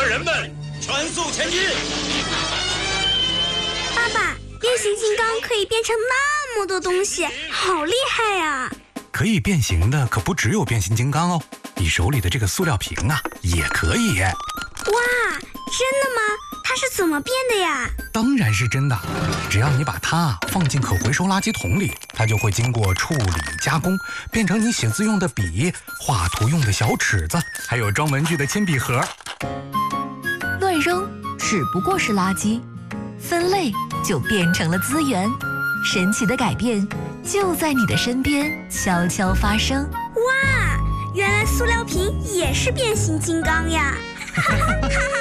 车人们，全速前进！ 爸爸，变形金刚可以变成那么多东西，好厉害呀！ 可以变形的可不只有变形金刚哦，你手里的这个塑料瓶啊，也可以。 哇，真的吗？它是怎么变的呀？ 当然是真的，只要你把它放进可回收垃圾桶里，它就会经过处理加工，变成你写字用的笔、画图用的小尺子，还有装文具的铅笔盒。 乱扔只不过是垃圾，分类就变成了资源。神奇的改变就在你的身边悄悄发生。 哇，原来塑料瓶也是变形金刚呀！哈哈哈哈。